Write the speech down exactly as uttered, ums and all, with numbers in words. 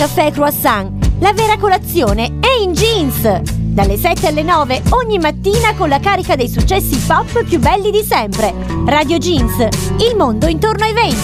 Caffè e croissant, la vera colazione è in Jeans! Dalle sette alle nove ogni mattina con la carica dei successi pop più belli di sempre. Radio Jeans, il mondo intorno ai venti.